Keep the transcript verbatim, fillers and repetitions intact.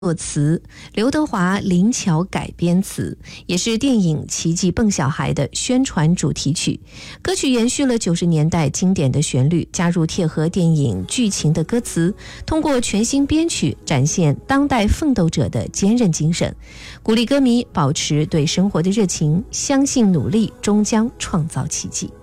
作词，刘德华、林巧改编词，也是电影《奇迹蹦小孩》的宣传主题曲。歌曲延续了九十年代经典的旋律，加入贴合电影剧情的歌词，通过全新编曲展现当代奋斗者的坚韧精神，鼓励歌迷保持对生活的热情，相信努力终将创造奇迹。